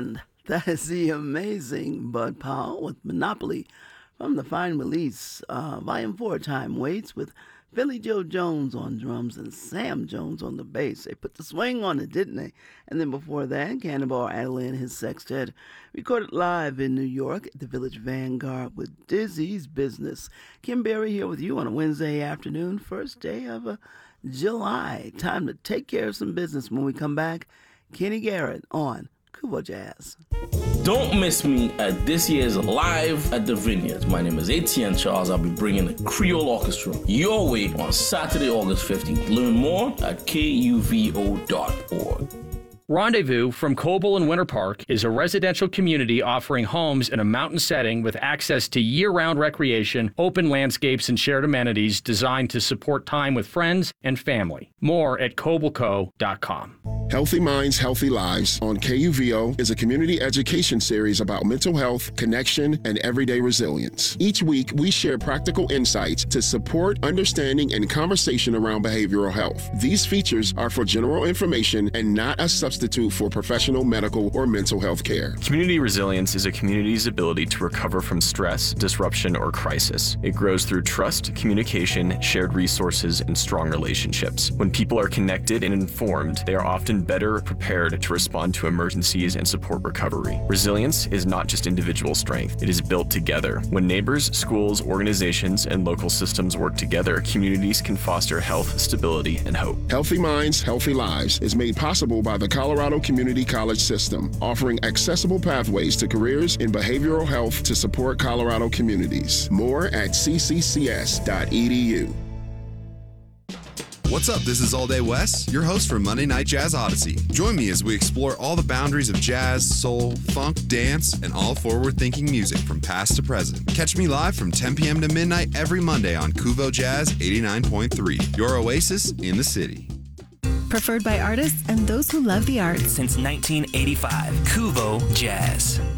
And that is the amazing Bud Powell with Monopoly from the fine release. Volume 4, Time Waits, with Philly Joe Jones on drums and Sam Jones on the bass. They put the swing on it, didn't they? And then before that, Cannonball Adderley and his sextet recorded live in New York at the Village Vanguard with Dizzy's Business. Kim Berry here with you on a Wednesday afternoon, first day of July. Time to take care of some business. When we come back, Kenny Garrett on Kuvo Jazz. Don't miss me at this year's Live at the Vineyards. My name is Etienne Charles. I'll be bringing the Creole Orchestra your way on Saturday, August 15th. Learn more at kuvo.org. Rendezvous from Coble and Winter Park is a residential community offering homes in a mountain setting with access to year-round recreation, open landscapes, and shared amenities designed to support time with friends and family. More at cobleco.com. Healthy Minds, Healthy Lives on KUVO is a community education series about mental health, connection, and everyday resilience. Each week, we share practical insights to support understanding and conversation around behavioral health. These features are for general information and not a substitute for professional medical or mental health care. Community resilience is a community's ability to recover from stress, disruption, or crisis. It grows through trust, communication, shared resources, and strong relationships. When people are connected and informed, they are often better prepared to respond to emergencies and support recovery. Resilience is not just individual strength, it is built together. When neighbors, schools, organizations, and local systems work together, communities can foster health, stability, and hope. Healthy Minds, Healthy Lives is made possible by the Colorado Community College System, offering accessible pathways to careers in behavioral health to support Colorado communities. More at cccs.edu. What's up? This is All Day Wes, your host for Monday Night Jazz Odyssey. Join me as we explore all the boundaries of jazz, soul, funk, dance, and all forward-thinking music from past to present. Catch me live from 10 p.m. to midnight every Monday on Kuvo Jazz 89.3, your oasis in the city. Preferred by artists and those who love the arts. Since 1985, Kuvo Jazz.